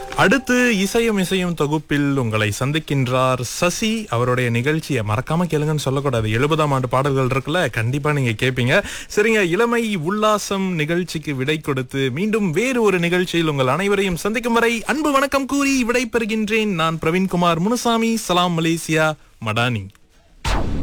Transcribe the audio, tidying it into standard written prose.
அடுத்து இசையும் தொகுப்பில் உங்களை சந்திக்கின்றார் சசி. அவருடைய நிகழ்ச்சியை மறக்காம கேளுங்கன்னு சொல்லக்கூடாது. 70ஆம் ஆண்டு பாடல்கள் இருக்குல்ல, கண்டிப்பா நீங்க கேட்பீங்க. சரிங்க, இளமை உல்லாசம் நிகழ்ச்சிக்கு விடை கொடுத்து மீண்டும் வேறு ஒரு நிகழ்ச்சியில் உங்கள் அனைவரையும் சந்திக்கும் வரை அன்பு வணக்கம் கூறி விடை பெறுகின்றேன். நான் பிரவீன்குமார் முனுசாமி. சலாம் மலேசியா மடானி.